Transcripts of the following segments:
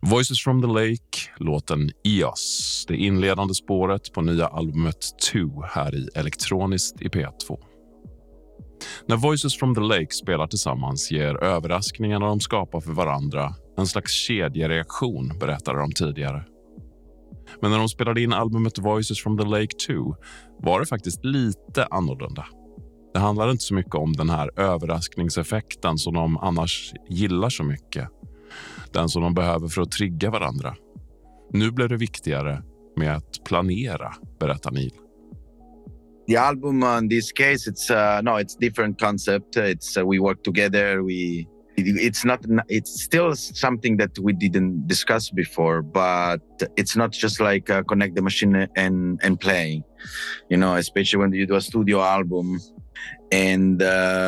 Voices from the Lake, låten EOS, det inledande spåret på nya albumet 2 här i Elektroniskt i P2. När Voices from the Lake spelar tillsammans ger överraskningarna de skapar för varandra en slags kedjereaktion, berättade de tidigare. Men när de spelade in albumet Voices from the Lake 2 var det faktiskt lite annorlunda. Det handlar inte så mycket om den här överraskningseffekten som de annars gillar så mycket. Den som de behöver för att trigga varandra. Nu blir det viktigare med att planera, berättar Neil. The album in this case, it's different concept. We work together. It's still something that we didn't discuss before, but it's not just like connect the machine and play. You know, especially when you do a studio album, and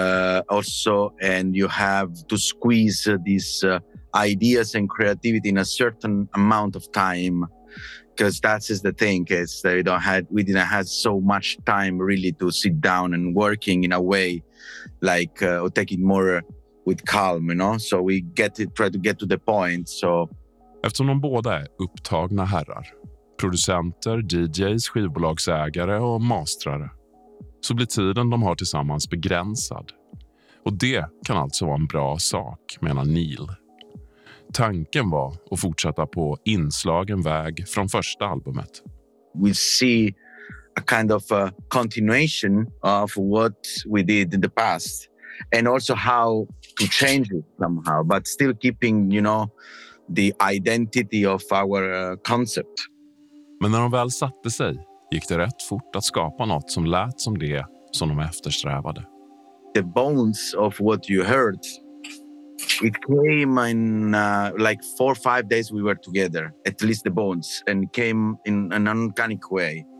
you have to squeeze these ideas and creativity in a certain amount of time. Because that's the thing, is we didn't have so much time really to sit down and working in a way like or take it more with calm, you know. So we try to get to the point. So eftersom de båda är upptagna herrar, producenter, DJs, skivbolagsägare och mastrare, så blir tiden de har tillsammans begränsad. Och det kan alltså vara en bra sak, menar Neil. Tanken var att fortsätta på inslagen väg från första albumet. We see a kind of a continuation of what we did in the past, and also how to change it somehow, but still keeping, you know, the identity of our concept. Men när de väl satte sig gick det rätt fort att skapa något som lät som det som de eftersträvade. The bones of what you heard, it came in like 4 or 5 days we were together, at least the bones, and came in an uncanny way.